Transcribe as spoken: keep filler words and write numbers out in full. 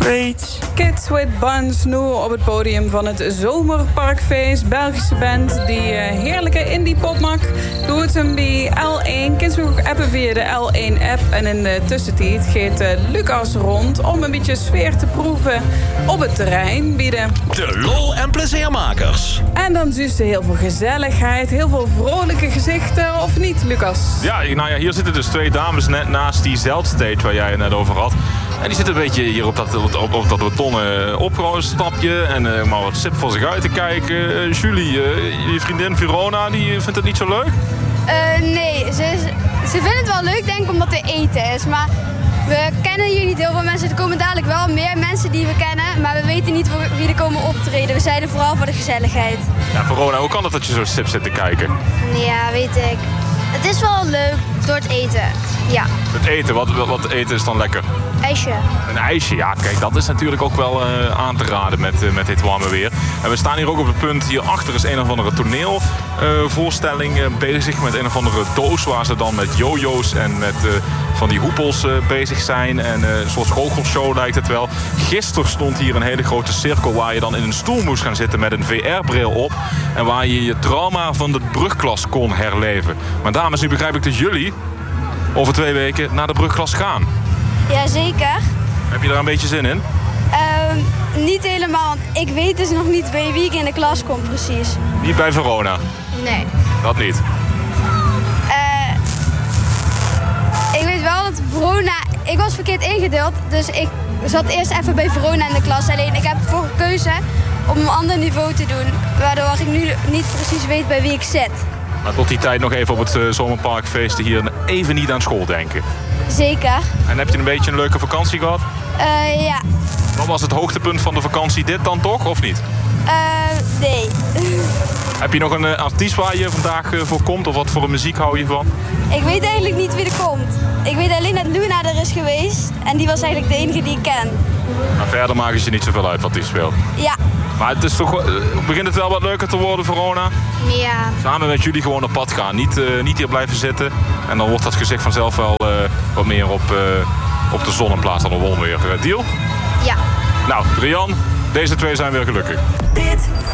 Great. Kids with Buns nu op het podium van het Zomerparkfeest. Belgische band die uh, heerlijke indie-pop maakt. Doet hem bij L één. Kids moet ook appen via de L één-app. En in de tussentijd gaat uh, Lucas rond om een beetje sfeer te proeven op het terrein bieden. De lol- en pleziermakers. En dan zie je heel veel gezelligheid, heel veel vrolijke gezichten, of niet, Lucas? Ja, nou ja, hier zitten dus twee dames net naast die zeldstage waar jij het net over had. En die zitten een beetje hier op dat, op, op dat betonnen opstapje en uh, maar wat sip voor zich uit te kijken. Uh, Julie, uh, je vriendin Verona, die vindt het niet zo leuk? Uh, nee, ze, ze vinden het wel leuk, denk ik, omdat er eten is. Maar we kennen hier niet heel veel mensen. Er komen dadelijk wel meer mensen die we kennen, maar we weten niet wie er komen optreden. We zijn er vooral voor de gezelligheid. Ja, Verona, hoe kan het dat je zo sip zit te kijken? Ja, weet ik. Het is wel leuk door het eten, ja. Het eten, wat, wat eten is dan lekker? IJsje. Een ijsje, ja, kijk, dat is natuurlijk ook wel uh, aan te raden met, uh, met dit warme weer. En we staan hier ook op het punt, hierachter is een of andere toneelvoorstelling uh, uh, bezig met een of andere doos waar ze dan met jojo's en met uh, van die hoepels uh, bezig zijn. En uh, een soort goochelshow lijkt het wel. Gisteren stond hier een hele grote cirkel waar je dan in een stoel moest gaan zitten met een V R-bril op. En waar je je trauma van de brugklas kon herleven. Maar dames, nu begrijp ik dat jullie over twee weken naar de brugklas gaan. Jazeker. Heb je daar een beetje zin in? Uh, niet helemaal, want ik weet dus nog niet bij wie ik in de klas kom precies. Niet bij Verona? Nee. Dat niet? Uh, ik weet wel dat Verona... Ik was verkeerd ingedeeld, dus ik zat eerst even bij Verona in de klas. Alleen ik heb voor keuze om een ander niveau te doen, waardoor ik nu niet precies weet bij wie ik zit. Maar tot die tijd nog even op het uh, Zomerparkfeest hier even niet aan school denken. Zeker. En heb je een beetje een leuke vakantie gehad? Uh, ja. Wat was het hoogtepunt van de vakantie? Dit dan toch, of niet? Uh, nee. Heb je nog een uh, artiest waar je vandaag uh, voor komt? Of wat voor een muziek hou je van? Ik weet eigenlijk niet wie er komt. Ik weet alleen dat Luna er is geweest. En die was eigenlijk de enige die ik ken. Maar verder maakt het je niet zoveel uit wat die speelt? Ja. Maar het is toch, uh, begint het wel wat leuker te worden, Verona? Ja. Samen met jullie gewoon op pad gaan. Niet, uh, niet hier blijven zitten. En dan wordt dat gezicht vanzelf wel uh, wat meer op, uh, op de zon in plaats van de wol weer. Uh, deal? Ja. Nou, Rian, deze twee zijn weer gelukkig. Dit